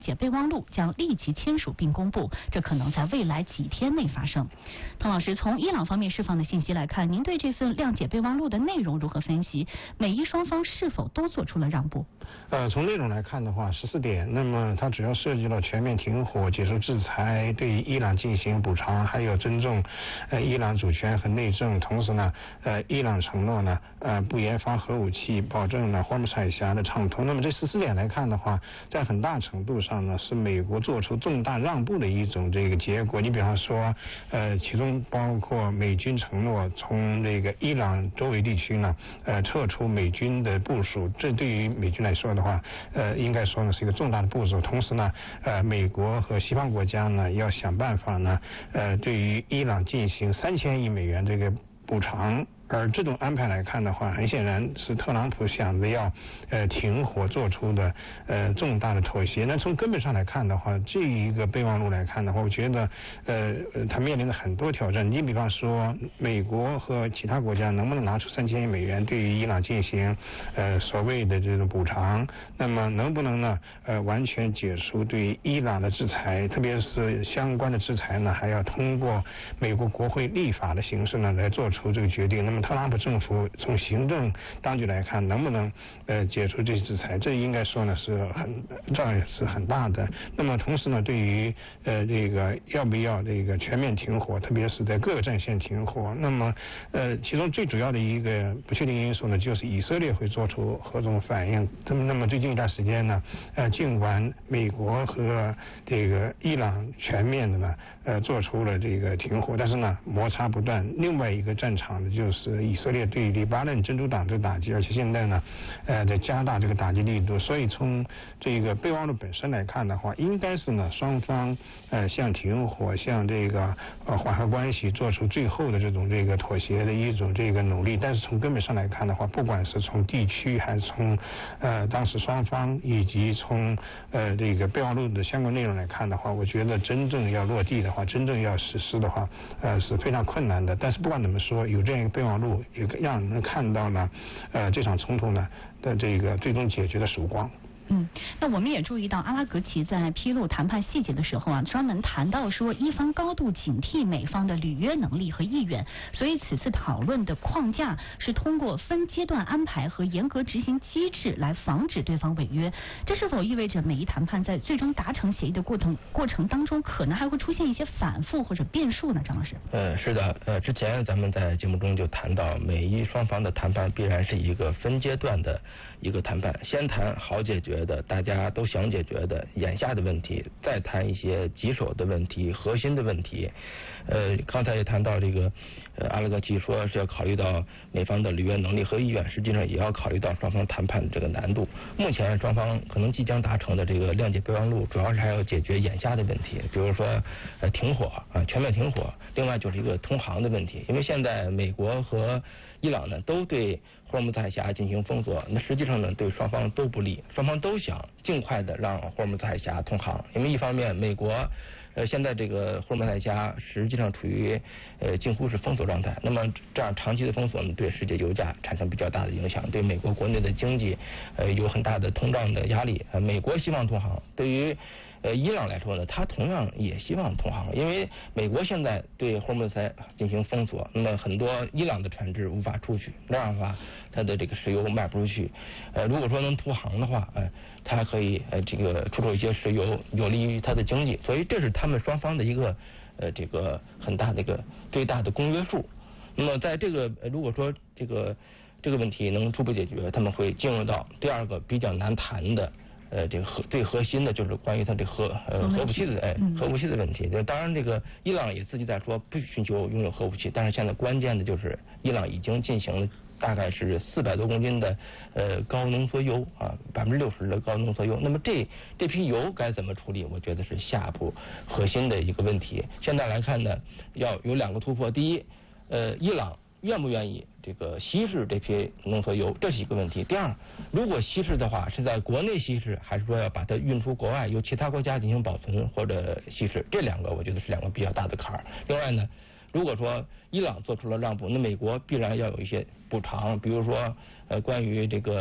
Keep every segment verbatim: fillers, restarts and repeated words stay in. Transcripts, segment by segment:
解备忘录将立即签署并公布，这可能在未来几天内发生。滕老师，从伊朗方面释放的信息来看，您对这份谅解备忘录的内容如何分析？美伊双方是否都做出了让步？ 呃，从内容来看的话，十四点，那么它主要涉及了全面停火、解除制裁、对伊朗进行补偿，还有尊重呃伊朗主权和内政。同时呢，呃，伊朗承诺呢，呃，不研发核武器，保证呢霍姆斯海峡的畅通。那么这十四点来看的话，在很大程度上呢，是美国做出重大让步的一种这个结果。你比方说，呃，其中包括美军承诺从这个伊朗周围地区呢，呃，撤出美军的部署，这对于美军来说的话，呃，应该说呢是一个重大的步骤。同时呢，呃，美国和西方国家呢要想办法呢，呃，对于伊朗进行三千亿美元这个补偿。而这种安排来看的话，很显然是特朗普想着要呃停火做出的呃重大的妥协。那从根本上来看的话，这一个备忘录来看的话，我觉得呃它面临着很多挑战。你比方说，美国和其他国家能不能拿出三千亿美元对于伊朗进行呃所谓的这种补偿？那么能不能呢呃完全解除对伊朗的制裁？特别是相关的制裁呢，还要通过美国国会立法的形式呢来做出这个决定。那么特朗普政府从行政当局来看，能不能呃解除这些制裁？这应该说呢是很这也是很大的。那么同时呢，对于呃这个要不要这个全面停火，特别是在各个战线停火，那么呃其中最主要的一个不确定因素呢，就是以色列会做出何种反应。那么那么最近一段时间呢，呃尽管美国和这个伊朗全面的呢呃做出了这个停火，但是呢摩擦不断。另外一个战场呢就是是以色列对黎巴嫩真主党的打击，而且现在呢，呃，在加大这个打击力度。所以从这个备忘录本身来看的话，应该是呢双方呃向停火、向这个呃缓和关系做出最后的这种这个妥协的一种这个努力。但是从根本上来看的话，不管是从地区还是从呃当时双方以及从呃这个备忘录的相关内容来看的话，我觉得真正要落地的话，真正要实施的话，呃是非常困难的。但是不管怎么说，有这样一个备忘录也让人看到了，呃，这场冲突呢的这个最终解决的曙光。 嗯，那我们也注意到阿拉格齐在披露谈判细节的时候啊，专门谈到说伊方高度警惕美方的履约能力和意愿，所以此次讨论的框架是通过分阶段安排和严格执行机制来防止对方违约。这是否意味着美伊谈判在最终达成协议的过程过程当中，可能还会出现一些反复或者变数呢？张老师？ 呃，是的，呃，之前咱们在节目中就谈到，美伊双方的谈判必然是一个分阶段的一个谈判，先谈好解决的大家都想解决的眼下的问题，再谈一些棘手的问题、核心的问题。呃，刚才也谈到这个，呃，阿拉格齐说是要考虑到美方的履约能力和意愿，实际上也要考虑到双方谈判的这个难度。目前双方可能即将达成的这个谅解备忘录，主要是还要解决眼下的问题，比如说呃停火啊，全面停火。另外就是一个通航的问题，因为现在美国和伊朗呢都对霍尔木兹海峡进行封锁，那实际上呢对双方都不利，双方都想尽快的让霍尔木兹海峡通航，因为一方面美国呃现在这个霍尔木兹海峡实际上处于呃近乎是封锁状态，那么这样长期的封锁呢对世界油价产生比较大的影响，对美国国内的经济呃有很大的通胀的压力。呃美国希望通航，对于呃，伊朗来说呢，他同样也希望通航，因为美国现在对霍尔木兹海进行封锁，那么很多伊朗的船只无法出去，这样的话，它的这个石油卖不出去。呃，如果说能通航的话，呃，它还可以呃这个出口一些石油，有利于它的经济，所以这是他们双方的一个呃这个很大的一个最大的公约数。那么在这个如果说这个这个问题能初步解决，他们会进入到第二个比较难谈的。呃，这个核最核心的就是关于它这核呃核武器的哎核武器的问题。当然，这个伊朗也自己在说不寻求拥有核武器，但是现在关键的就是伊朗已经进行了大概是四百多公斤的呃高浓缩铀啊，百分之六十的高浓缩铀。那么这这批油该怎么处理？我觉得是下一步核心的一个问题。现在来看呢，要有两个突破。第一，呃，伊朗愿不愿意这个稀释这批浓缩铀，这是一个问题。第二，如果稀释的话，是在国内稀释，还是说要把它运出国外，由其他国家进行保存或者稀释？这两个我觉得是两个比较大的坎儿。另外呢，如果说伊朗做出了让步，那美国必然要有一些补偿，比如说呃关于这个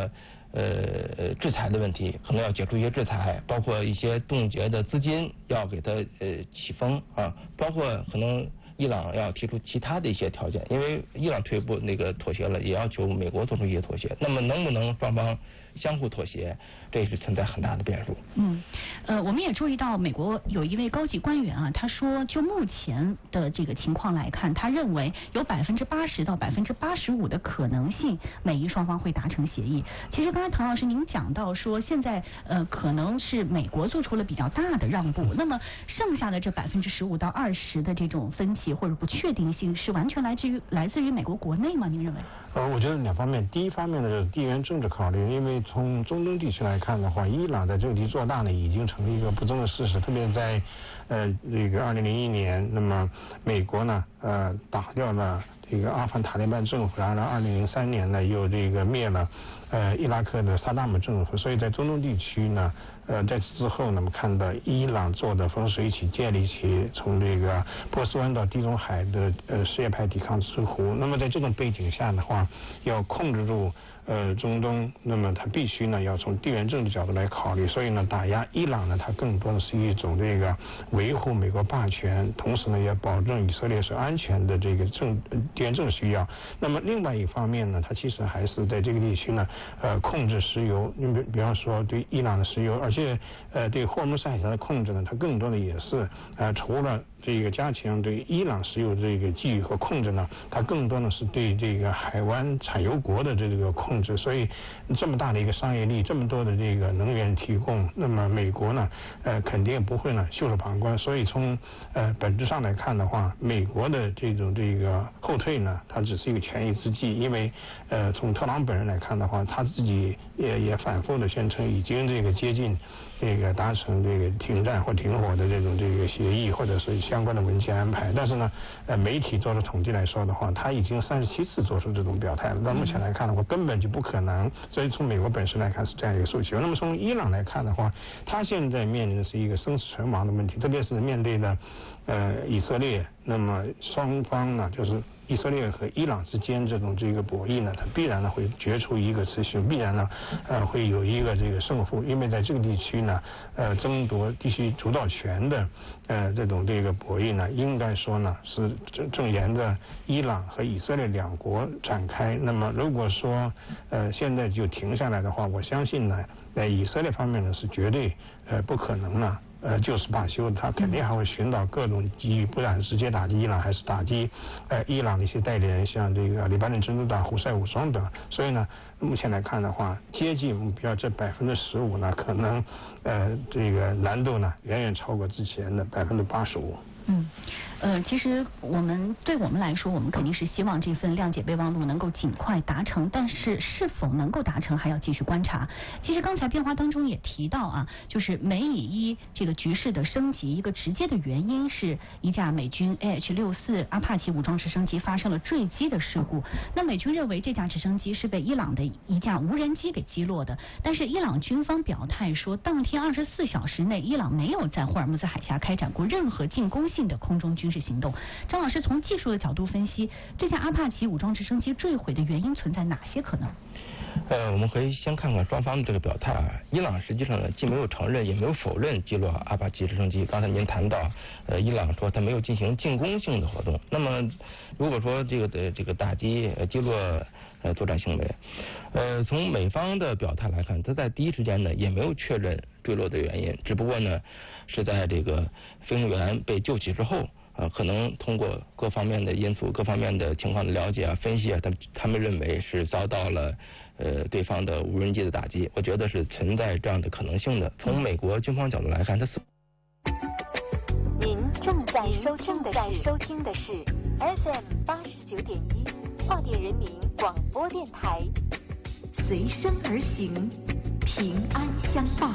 呃制裁的问题，可能要解除一些制裁，包括一些冻结的资金要给它呃起风啊，包括可能伊朗要提出其他的一些条件，因为伊朗退一步那个妥协了，也要求美国做出一些妥协。那么能不能双方相互妥协，这是存在很大的变数。 嗯，呃，我们也注意到美国有一位高级官员啊，他说就目前的这个情况来看，他认为有百分之八十到百分之八十五的可能性，美伊双方会达成协议。其实刚才唐老师您讲到说，现在呃可能是美国做出了比较大的让步，那么剩下的这百分之十五到二十的这种分歧或者不确定性，是完全来自于来自于美国国内吗？您认为？ 呃，我觉得两方面，第一方面呢就是地缘政治考虑，因为从中东地区来看的话，伊朗在这个地做大呢已经成了一个不争的事实，特别在呃这个二零零一年，那么美国呢呃打掉了这个阿富汗塔利班政府，然后二零零三年呢又这个灭了呃伊拉克的萨达姆政府，所以在中东地区呢呃在此之后，那么看到伊朗做的风水起，建立起从这个波斯湾到地中海的呃什叶派抵抗之湖，那么在这种背景下的话，要控制住呃中东，那么它必须呢要从地缘政治角度来考虑，所以呢打压伊朗呢，它更多的是一种这个维护美国霸权，同时呢也保证以色列是安全的这个政地缘政治需要。那么另外一方面呢，它其实还是在这个地区呢呃控制石油，你比比方说对伊朗的石油，而且呃对霍尔木兹海峡的控制呢，它更多的也是呃除了这个加强对伊朗石油这个觊觎和控制呢，它更多的是对这个海湾产油国的这个控制。所以这么大的一个商业利益，这么多的这个能源提供，那么美国呢呃肯定不会呢袖手旁观。所以从呃本质上来看的话，美国的这种这个后退呢，它只是一个权宜之计，因为呃从特朗普本人来看的话，他自己也也反复的宣称已经这个接近这个达成这个停战或停火的这种这个协议，或者是相关的文件安排。但是呢呃媒体做的统计来说的话，他已经三十七次做出这种表态了，到目前来看的话根本就不可能。所以从美国本身来看是这样一个诉求。那么从伊朗来看的话，他现在面临的是一个生死存亡的问题，特别是面对的呃以色列，那么双方呢就是以色列和伊朗之间这种这个博弈呢，它必然呢会决出一个雌雄，必然呢呃会有一个这个胜负，因为在这个地区呢呃争夺地区主导权的呃这种这个博弈呢，应该说呢是正正沿着伊朗和以色列两国展开。那么如果说呃现在就停下来的话，我相信呢在以色列方面呢是绝对呃不可能呢呃就此罢休，他肯定还会寻找各种机遇，不管是直接打击伊朗，还是打击呃伊朗的一些代理人，像这个黎巴嫩真主党、胡塞武装等。所以呢，目前来看的话，接近目标这百分之十五呢，可能呃这个难度呢远远超过之前的百分之八十五。 嗯，呃，其实我们对我们来说，我们肯定是希望这份谅解备忘录能够尽快达成，但是是否能够达成还要继续观察。其实刚才电话当中也提到啊，就是美以伊这个局势的升级，一个直接的原因是一架美军 A H 六四阿帕奇武装直升机发生了坠机的事故。那美军认为这架直升机是被伊朗的一架无人机给击落的，但是伊朗军方表态说，当天二十四小时内，伊朗没有在霍尔木兹海峡开展过任何进攻性的空中军事行动。张老师从技术的角度分析，这架阿帕奇武装直升机坠毁的原因存在哪些可能？ 呃，我们可以先看看双方的这个表态啊。伊朗实际上呢，既没有承认，也没有否认击落阿帕奇直升机。刚才您谈到，呃，伊朗说他没有进行进攻性的活动。那么，如果说这个的这个打击呃击落呃作战行为，呃，从美方的表态来看，他在第一时间呢也没有确认坠落的原因，只不过呢是在这个飞行员被救起之后。呃，可能通过各方面的因素、各方面的情况的了解啊、分析啊，他他们认为是遭到了呃对方的无人机的打击。我觉得是存在这样的可能性的。从美国军方角度来看，它是。 您正在收听的是收听的是 F M 八十九点一华电人民广播电台，随声而行，平安相伴。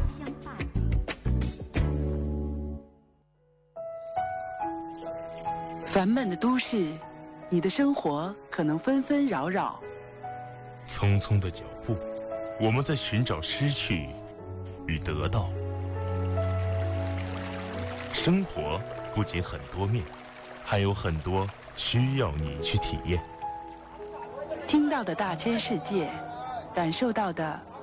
烦闷的都市，你的生活可能纷纷扰扰。 匆匆的脚步，我们在寻找失去与得到。生活不仅很多面，还有很多需要你去体验。 听到的大千世界， 感受到的